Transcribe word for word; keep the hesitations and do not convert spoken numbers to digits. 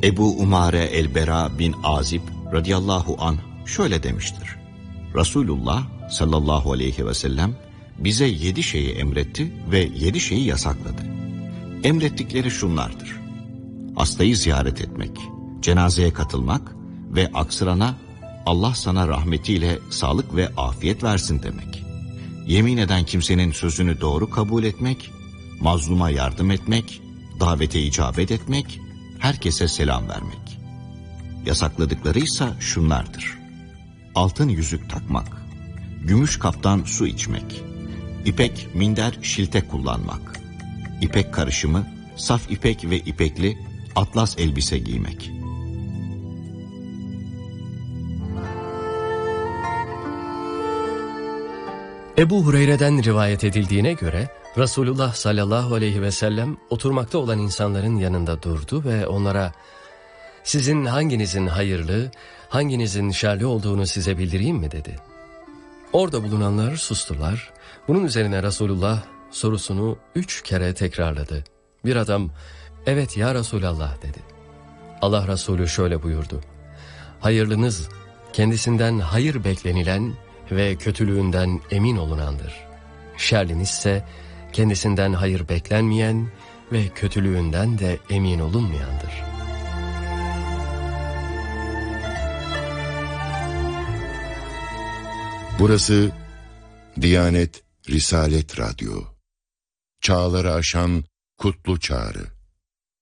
Ebu Umare el-Bera bin Azib radıyallahu anh şöyle demiştir. Resulullah sallallahu aleyhi ve sellem bize yedi şeyi emretti ve yedi şeyi yasakladı. Emrettikleri şunlardır: hastayı ziyaret etmek, cenazeye katılmak ve aksırana Allah sana rahmetiyle sağlık ve afiyet versin demek. Yemin eden kimsenin sözünü doğru kabul etmek, mazluma yardım etmek, davete icabet etmek, herkese selam vermek. Yasakladıkları ise şunlardır: altın yüzük takmak, gümüş kaptan su içmek, ipek minder şilte kullanmak, ipek karışımı, saf ipek ve ipekli atlas elbise giymek. Ebu Hureyre'den rivayet edildiğine göre Resulullah sallallahu aleyhi ve sellem oturmakta olan insanların yanında durdu ve onlara "Sizin hanginizin hayırlı, hanginizin şerli olduğunu size bildireyim mi?" dedi. Orada bulunanlar sustular. Bunun üzerine Resulullah sorusunu üç kere tekrarladı. Bir adam "Evet ya Resulallah" dedi. Allah Resulü şöyle buyurdu: "Hayırlınız kendisinden hayır beklenilen ve kötülüğünden emin olunandır. Şerlinizse kendisinden hayır beklenmeyen ve kötülüğünden de emin olunmayandır." Burası Diyanet Risalet Radyo. Çağları aşan kutlu çağrı.